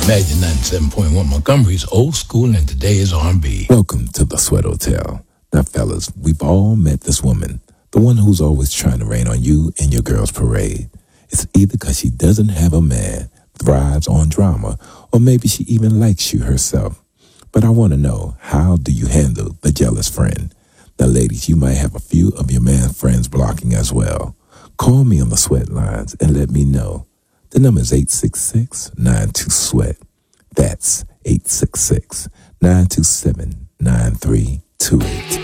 Magic 97.1 Montgomery's old school and today is R&B. Welcome to the Sweat Hotel. Now, fellas, we've all met this woman, the one who's always trying to rain on you and your girl's parade. It's either because she doesn't have a man, thrives on drama, or maybe she even likes you herself. But I want to know, how do you handle the jealous friend? Now, ladies, you might have a few of your man friends blocking as well. Call me on the sweat lines and let me know. The number is 866-92-SWEAT. That's 866-927-9328.